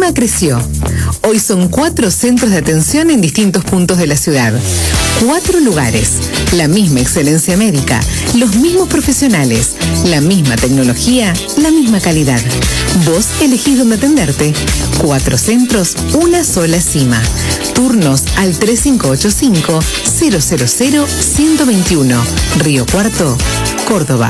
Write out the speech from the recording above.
CIMA creció. Hoy son 4 centros de atención en distintos puntos de la ciudad. 4 lugares, la misma excelencia médica, los mismos profesionales, la misma tecnología, la misma calidad. Vos elegís dónde atenderte. 4 centros, una sola CIMA. Turnos al 3585-000-121. Río Cuarto, Córdoba.